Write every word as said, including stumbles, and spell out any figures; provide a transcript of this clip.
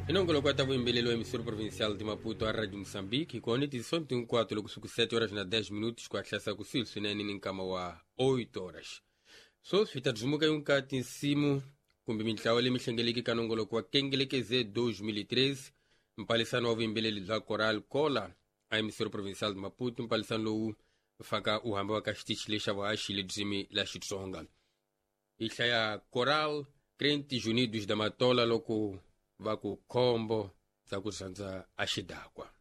Inongolo kwa tabu imbelelo emissora provincial de Maputo a Rádio Moçambique com a edição de um quatro logo suco sete horas na dez minutos com a classe com sil suneni ninkama wa oito horas. So fita dzumuka yunkati nsimu kumbi mitlaole mishengeleki kanongolo kwa kengelekeze dois mil e treze mpalisano wa imbelelo za Coral Cola a emissora provincial de Maputo mpalisano lo faka uhamba wa kastichilisha wa ashile dzimi la shitsonga. Isha ya Coral Crentes Unidos da Matola loko vaku kombo za kusanza ashidakwa.